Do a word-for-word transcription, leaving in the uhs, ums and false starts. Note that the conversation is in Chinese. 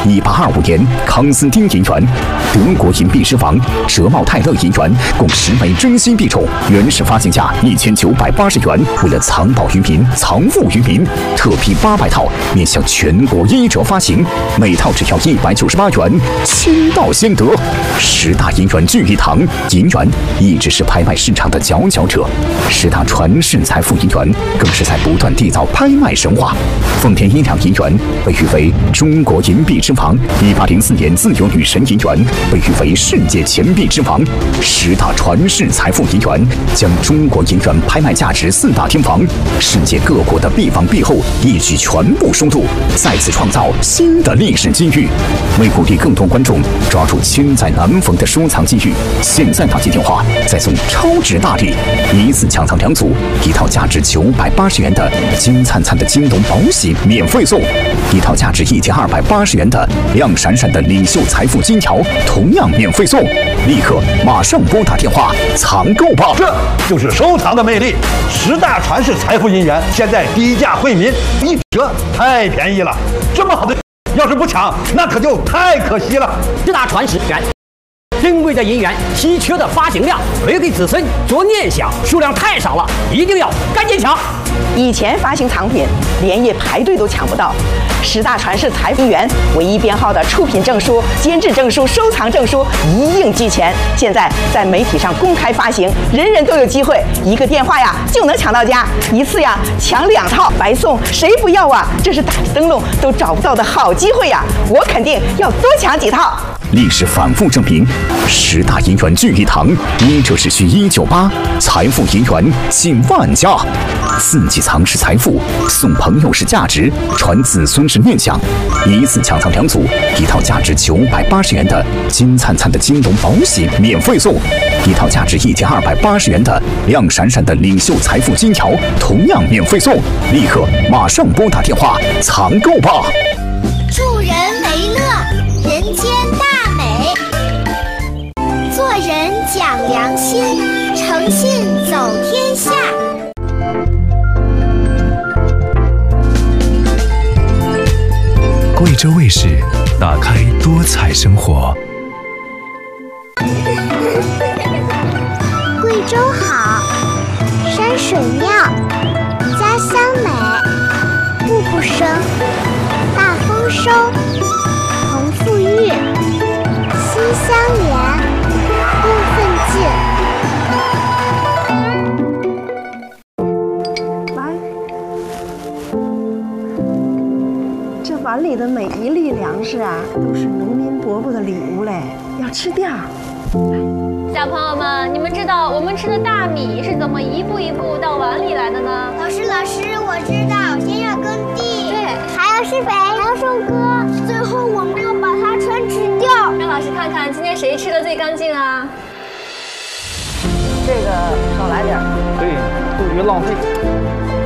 一八二五年，康斯丁银元、德国银币之王舍茂泰勒银元共十枚真心币种，原始发行价一千九百八十元。为了藏宝于民、藏富于民，特批八百套，面向全国一折发行，每套只要一百九十八元，先到先得。十大银元聚一堂，银元一直是拍卖市场的佼佼者。十大传世财富银元更是在不断缔造拍卖神话。丰田一两银元被誉为中国银币之王，一八零四年自由女神银元被誉为世界钱币之王。十大传世财富银元将中国银元拍卖价值四大天王、世界各国的币王币后一举全部收录，再次创造新的历史机遇。为鼓励更多观众抓住千载难逢的收藏机遇，现在打进电话再送超值大礼，一次抢藏两组，一套价值九百八十元的金灿灿的金龙宝玺免费送，一套价值一千二百八十元的亮闪闪的领袖财富金条同样免费送。立刻马上拨打电话藏购吧！ 这就是收藏的魅力。十大传世财富银元现在低价惠民，一折太便宜了。这么好的，要是不抢，那可就太可惜了。 十大传世元。珍贵的银元，稀缺的发行量，留给子孙做念想，数量太少了，一定要赶紧抢。 以前发行藏品连夜排队都抢不到，十大传世财富银元唯一编号的出品证书、监制证书、收藏证书一应俱全。现在在媒体上公开发行，人人都有机会，一个电话呀就能抢到家，一次呀抢两套白送，谁不要啊？这是打着灯笼都找不到的好机会呀！我肯定要多抢几套。 历史反复证明，十大银元聚一堂，一折只需一九八，财富银元近万家。四季藏是财富，送朋友是价值，传子孙是念想。一次抢藏两组，一套价值九百八十元的金灿灿的金龙宝玺免费送，一套价值一千二百八十元的亮闪闪的领袖财富金条同样免费送。立刻马上拨打电话藏购吧！ 助人为乐，人间大美。做人讲良心，诚信走天下。 贵州卫视，打开多彩生活。 贵州好，山水妙，家乡美，步步生，大丰收，同富裕，心相连，应奋进。 这碗里的每一粒粮食啊，都是农民伯伯的礼物嘞，要吃掉。 小朋友们，你们知道我们吃的大米是怎么一步一步到碗里来的呢？ 老师，老师，我知道，先要耕地，对，还要施肥，还要收割，最后我们要把它全吃掉。 让老师看看今天谁吃的最干净啊？ 这个少来点， 对，不许浪费。